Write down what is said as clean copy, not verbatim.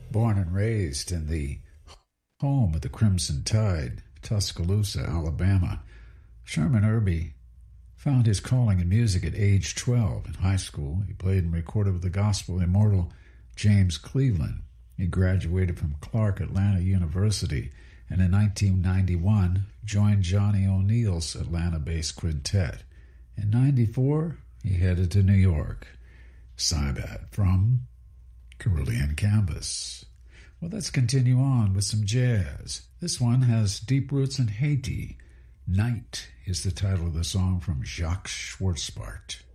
Born and raised in the home of the Crimson Tide, Tuscaloosa, Alabama, Sherman Irby found his calling in music at age 12. In high school, he played and recorded with the gospel immortal James Cleveland. He graduated from Clark Atlanta University and in 1991 joined Johnny O'Neill's Atlanta-based quintet. In 94, he headed to New York. Sybat from Carillion Canvas. Well, let's continue on with some jazz. This one has deep roots in Haiti. Night is the title of the song from Jacques Schwartzbart.